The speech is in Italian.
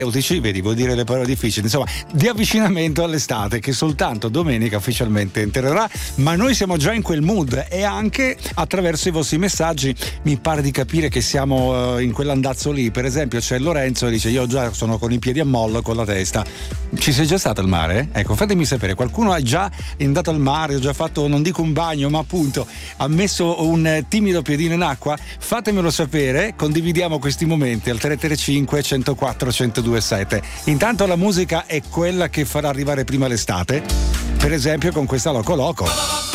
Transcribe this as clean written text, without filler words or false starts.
vedi, vuol dire le parole difficili, insomma, di avvicinamento all'estate che soltanto domenica ufficialmente entrerà, ma noi siamo già in quel mood e anche attraverso i vostri messaggi mi pare di capire che siamo in quell'andazzo lì. Per esempio c'è Lorenzo che dice: io già sono con i piedi a mollo, con la testa. Ci sei già stato al mare? Ecco, fatemi sapere, qualcuno è già andato al mare, ha già fatto, non dico un bagno, ma appunto ha messo un timido piedino in acqua? Fatemelo sapere, condividiamo questi momenti al 335 104 1027. Intanto la musica è quella che farà arrivare prima l'estate, per esempio con questa Loco Loco.